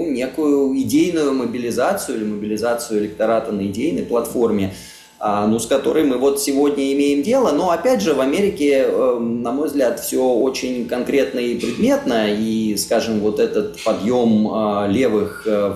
некую идейную мобилизацию или мобилизацию электората на идейной платформе, с которой мы вот сегодня имеем дело. Но опять же, в Америке, на мой взгляд, все очень конкретно и предметно, и, скажем, вот этот подъем левых